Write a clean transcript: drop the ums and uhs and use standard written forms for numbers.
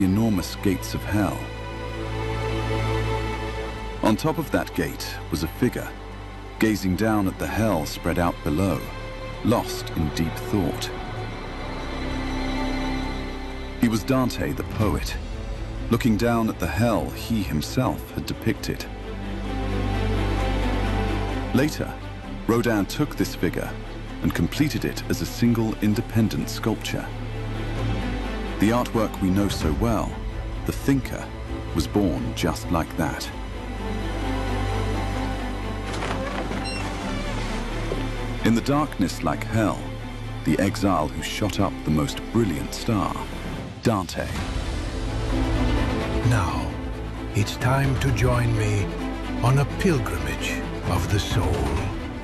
the enormous gates of hell. On top of that gate was a figure, gazing down at the hell spread out below, lost in deep thought. He was Dante the poet, looking down at the hell he himself had depicted. Later, Rodin took this figure and completed it as a single independent sculpture. The artwork we know so well, the thinker, was born just like that. In the darkness like hell, the exile who shot up the most brilliant star, Dante. Now, it's time to join me on a pilgrimage of the soul.